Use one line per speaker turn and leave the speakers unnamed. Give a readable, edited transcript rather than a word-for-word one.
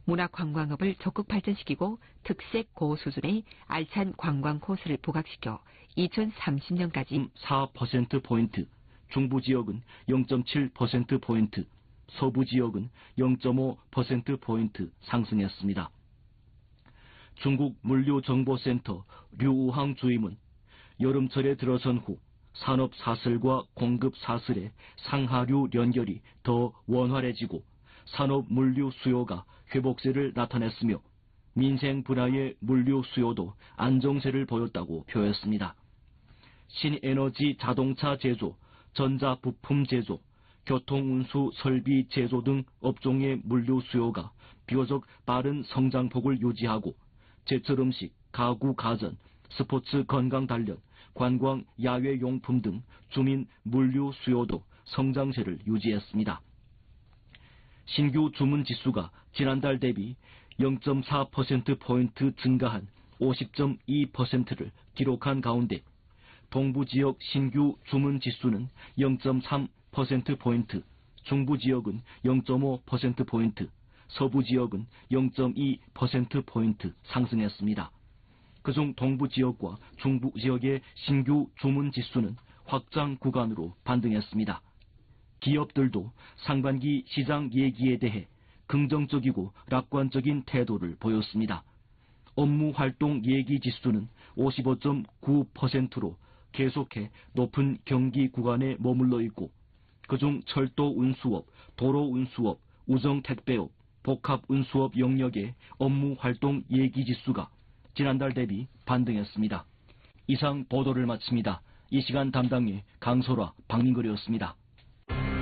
문화관광업을 적극 발전시키고 특색 고수준의 알찬 관광 코스를 부각시켜 2030년까지
4%포인트, 중부 지역은 0.7%포인트, 서부 지역은 0.5%포인트 상승했습니다. 중국 물류정보센터 류우항 주임은 여름철에 들어선 후 산업 사슬과 공급 사슬의 상하류 연결이 더 원활해지고 산업 물류 수요가 회복세를 나타냈으며 민생 분야의 물류 수요도 안정세를 보였다고 표했습니다. 신에너지 자동차 제조, 전자부품 제조, 교통운수 설비 제조 등 업종의 물류 수요가 비교적 빠른 성장폭을 유지하고 제철음식, 가구 가전, 스포츠 건강 단련, 관광 야외용품 등 주민 물류 수요도 성장세를 유지했습니다. 신규 주문 지수가 지난달 대비 0.4%포인트 증가한 50.2%를 기록한 가운데 동부 지역 신규 주문 지수는 0.3%포인트, 중부 지역은 0.5%포인트, 서부 지역은 0.2%포인트 상승했습니다. 그중 동부 지역과 중부 지역의 신규 주문 지수는 확장 구간으로 반등했습니다. 기업들도 상반기 시장 예기에 대해 긍정적이고楽관적인 태도를 보였습니다. 업무 활동 예기 지수는 55.9%로 계속해 높은 경기 구간에 머물러 있고 그중 철도 운수업, 도로 운수업, 우정 택배업, 복합 운수업 영역의 업무 활동 예기 지수가 지난달 대비 반등했습니다. 이상 보도를 마칩니다. 이 시간 담당의 강소라, 박민걸이었습니다.